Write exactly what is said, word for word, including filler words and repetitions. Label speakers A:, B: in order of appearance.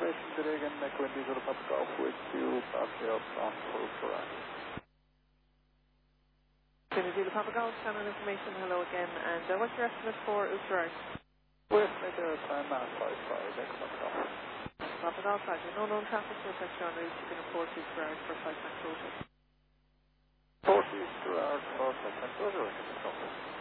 A: information today again, Nick Windy to the Papa Golf with you, Bob Tails on full Ferrari.
B: Trinity to Papa Golf, channel information, hello again, and uh, what's your estimate for Uachtar?
A: With make a time at five five, Nick Papa Golf.
B: Papa Golf, Roger, no known traffic, no pressure on route, you can afford to per hour for five max rotor.
A: forty per hour for five max rotor, Nick Papa Golf.